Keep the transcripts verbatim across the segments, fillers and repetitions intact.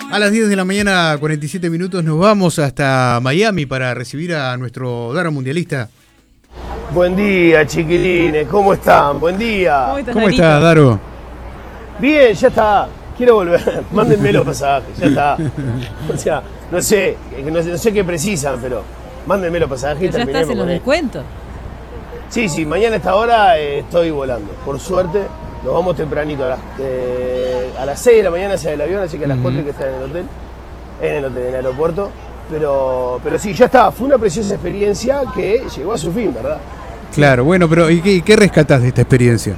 A las diez de la mañana, cuarenta y siete minutos, nos vamos hasta Miami para recibir a nuestro Daro mundialista. Buen día, chiquilines, ¿cómo están? Buen día. ¿Cómo estás, ¿Cómo estás Daro? Bien, ya está. Quiero volver. Mándenme los pasajes, ya está. O sea, no sé, no sé, no sé qué precisan, pero mándenme los pasajes y terminemos. ¿Ya estás en los descuentos? Sí, sí, mañana a esta hora eh, estoy volando. Por suerte, nos vamos tempranito a las, eh, a las seis de la mañana sale el avión, así que a las cuatro hay que estar en el hotel, en el hotel, en el aeropuerto. Pero, pero sí, ya está. Fue una preciosa experiencia que llegó a su fin, ¿verdad? Claro, bueno, pero ¿y qué, y qué rescatás de esta experiencia?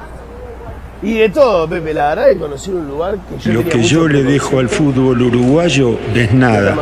Y de todo, Pepe, la verdad, de conocer un lugar que yo Lo que yo le dejo al fútbol uruguayo es nada.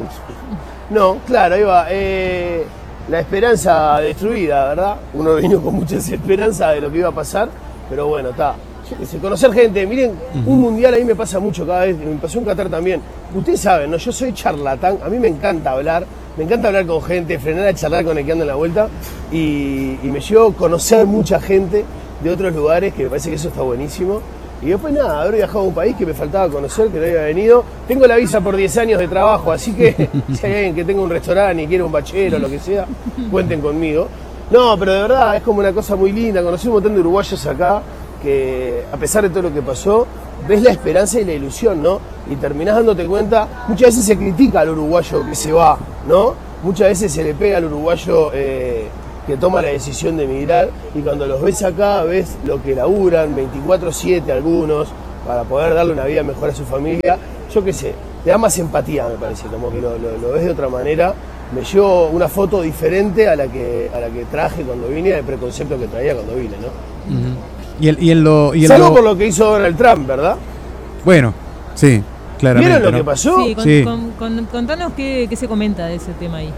No, claro, ahí va. Eh, la esperanza destruida, ¿verdad? Uno vino con mucha esperanza de lo que iba a pasar, pero bueno, está. Yo qué sé, conocer gente, miren, uh-huh. un mundial a mí me pasa mucho cada vez, me pasó en Qatar también. Ustedes saben, ¿no? Yo soy charlatán, a mí me encanta hablar, me encanta hablar con gente, frenar a charlar con el que anda en la vuelta y, y me llevo a conocer mucha gente de otros lugares, que me parece que eso está buenísimo. Y después nada, haber viajado a un país que me faltaba conocer, que no había venido. Tengo la visa por diez años de trabajo, así que si hay alguien que tenga un restaurante y quiere un bachero o lo que sea, cuenten conmigo. No, pero de verdad es como una cosa muy linda, conocí un montón de uruguayos acá, que a pesar de todo lo que pasó, ves la esperanza y la ilusión, ¿no? Y terminás dándote cuenta, muchas veces se critica al uruguayo que se va, ¿no? Muchas veces se le pega al uruguayo eh, que toma la decisión de emigrar, y cuando los ves acá, ves lo que laburan, veinticuatro siete algunos, para poder darle una vida mejor a su familia. Yo qué sé, te da más empatía, me parece, como que lo, lo, lo ves de otra manera. Me llevo una foto diferente a la que a la que traje cuando vine, al preconcepto que traía cuando vine, ¿no? Uh-huh. Y el, y el lo, y el Salvo lo... por lo que hizo Donald Trump, ¿verdad? Bueno, sí, claramente. ¿Vieron lo ¿no? que pasó? Sí, con, sí. Con, con, contanos qué, qué se comenta de ese tema ahí.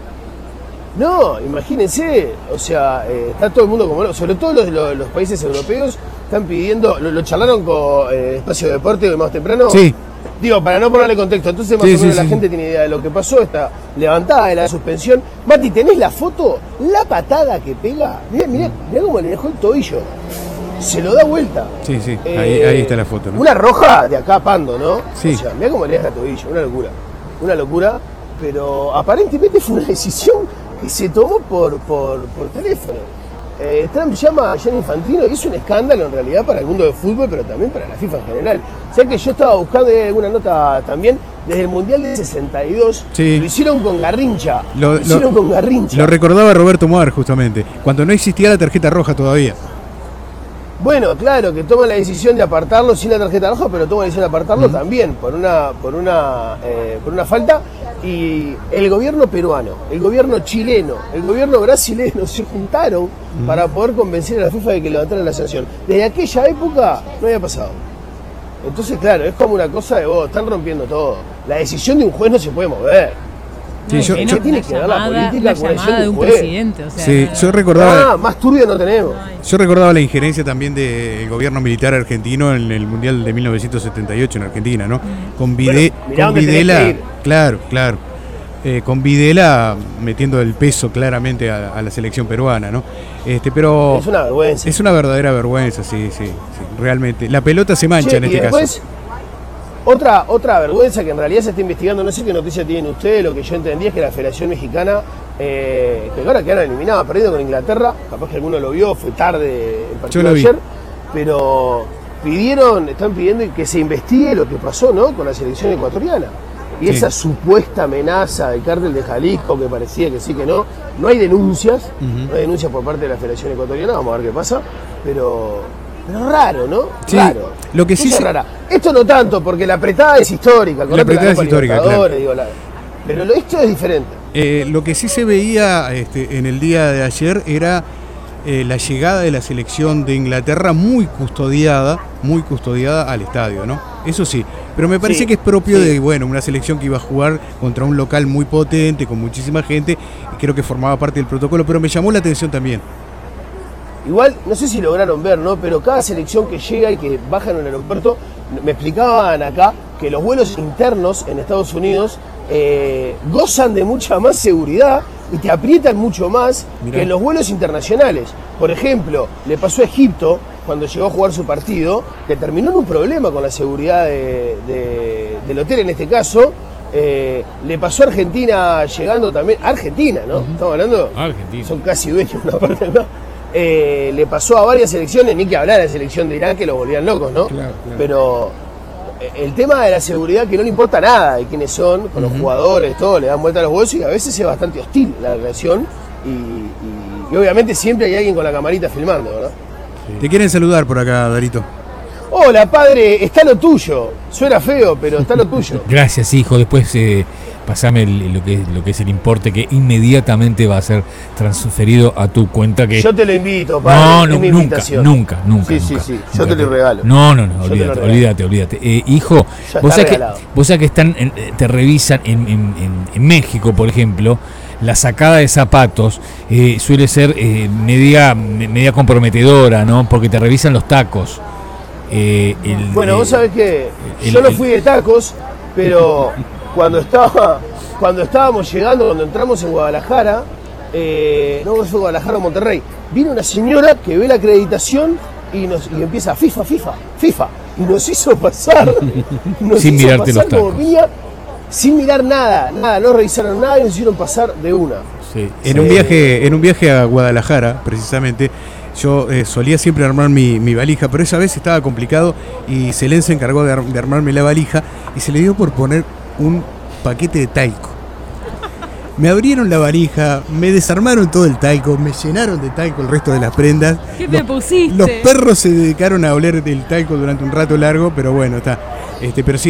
No, imagínense, o sea, eh, está todo el mundo como, sobre todo los, los, los países europeos, están pidiendo, lo, lo charlaron con eh, Espacio Deporte más temprano. Sí. Digo, para no ponerle contexto, entonces más sí, o menos sí, la sí. gente tiene idea de lo que pasó, está levantada de la suspensión. Mati, ¿tenés la foto? La patada que pega, mirá, mirá, mirá cómo le dejó el tobillo. Se lo da vuelta. Sí, sí, eh, ahí, ahí está la foto, ¿no? Una roja de acá a Pando, ¿no? Sí. O sea, mirá cómo le deja el tobillo, una locura. Una locura, pero aparentemente fue una decisión que se tomó por, por, por teléfono. Eh, Trump llama a Gianni Infantino y es un escándalo en realidad para el mundo del fútbol, pero también para la FIFA en general. O sea que yo estaba buscando alguna nota también, desde el Mundial del sesenta y dos, sí. lo hicieron con Garrincha. Lo, lo hicieron lo, con Garrincha. Lo recordaba Roberto Moar justamente, cuando no existía la tarjeta roja todavía. Bueno, claro, que toman la decisión de apartarlo sin la tarjeta roja, pero toman la decisión de apartarlo mm. también por una, por una, eh, por una falta. Y el gobierno peruano, el gobierno chileno, el gobierno brasileño se juntaron mm. para poder convencer a la FIFA de que levantara la sanción. Desde aquella época no había pasado. Entonces, claro, es como una cosa de vos, están rompiendo todo. La decisión de un juez no se puede mover. Sí, no, yo, no yo, tiene que dar la política con llamada de un juez. presidente, o sea, sí, no, yo recordaba, ah, más turbio no tenemos. Yo recordaba la injerencia también del gobierno militar argentino en el Mundial de mil novecientos setenta y ocho en Argentina, ¿no? Con, Vide, bueno, con Videla, claro, claro, eh, con Videla metiendo el peso claramente a, a la selección peruana, ¿no? Este, pero es una vergüenza. Es una verdadera vergüenza, sí, sí, sí, realmente. La pelota se mancha, che, en este después, caso. Otra, otra vergüenza que en realidad se está investigando, no sé qué noticia tienen ustedes, lo que yo entendí es que la Federación Mexicana, eh, que ahora quedaron eliminados, perdiendo con Inglaterra, capaz que alguno lo vio, fue tarde el partido de ayer, pero pidieron, están pidiendo que se investigue lo que pasó, ¿no?, con la selección ecuatoriana. Y sí. Esa supuesta amenaza del cártel de Jalisco, que parecía que sí que no, no hay denuncias, uh-huh. no hay denuncias por parte de la Federación Ecuatoriana, vamos a ver qué pasa, pero... Pero raro, ¿no? Sí, raro. Lo que sí es se... rara. Esto no tanto, porque la apretada es histórica. La apretada es histórica, claro. Digo, la... Pero lo, esto es diferente. Eh, lo que sí se veía este, en el día de ayer era eh, la llegada de la selección de Inglaterra muy custodiada, muy custodiada al estadio, ¿no? Eso sí. Pero me parece sí, que es propio sí. de, bueno, una selección que iba a jugar contra un local muy potente, con muchísima gente, y creo que formaba parte del protocolo, pero me llamó la atención también. Igual, no sé si lograron ver, ¿no? Pero cada selección que llega y que baja en el aeropuerto, me explicaban acá que los vuelos internos en Estados Unidos eh, gozan de mucha más seguridad y te aprietan mucho más Mirá. que en los vuelos internacionales. Por ejemplo, le pasó a Egipto, cuando llegó a jugar su partido, que terminó en un problema con la seguridad de, de, del hotel en este caso. Eh, le pasó a Argentina llegando también, Argentina, ¿no? Uh-huh. Estamos hablando, Argentina. Son casi dueños de una parte, ¿no? Eh, le pasó a varias selecciones, ni que hablar de la selección de Irán, que lo volvían locos, ¿no? Claro, claro. Pero el tema de la seguridad, que no le importa nada de quiénes son, con uh-huh. los jugadores, todo, le dan vuelta a los huesos y a veces es bastante hostil la relación y, y, y obviamente siempre hay alguien con la camarita filmando, ¿verdad? Sí. Te quieren saludar por acá, Darito. Hola, padre, está lo tuyo. Suena feo, pero está lo tuyo. Gracias, hijo. Después eh, pasame el, lo, que, lo que es el importe que inmediatamente va a ser transferido a tu cuenta. Que yo te lo invito, padre. No, no, es mi nunca, invitación. nunca, nunca. Sí, nunca, sí, sí. nunca Yo te lo regalo. No, no, no, yo olvídate, olvídate, olvídate. Eh, hijo, vos sabés, que, vos sabés que están, en, te revisan en, en, en, en México, por ejemplo. La sacada de zapatos eh, suele ser eh, media, media comprometedora, ¿no? Porque te revisan los tacos. Eh, el, bueno, vos sabés que el, yo no el, fui de tacos, pero cuando estaba cuando estábamos llegando, cuando entramos en Guadalajara, eh, no fue Guadalajara o Monterrey, vino una señora que ve la acreditación y, nos, y empieza FIFA, FIFA, FIFA, y nos hizo pasar, nos sin hizo mirarte pasar los tacos. Como venía, sin mirar nada, nada, no revisaron nada y nos hicieron pasar de una. Sí. En sí. un viaje, en un viaje a Guadalajara, precisamente. Yo eh, solía siempre armar mi, mi valija, pero esa vez estaba complicado y Selén se encargó de, ar- de armarme la valija y se le dio por poner un paquete de talco. Me abrieron la valija, me desarmaron todo el talco, me llenaron de talco el resto de las prendas. ¿Qué los, me pusiste? Los perros se dedicaron a oler el talco durante un rato largo, pero bueno, está. Este, pero sí.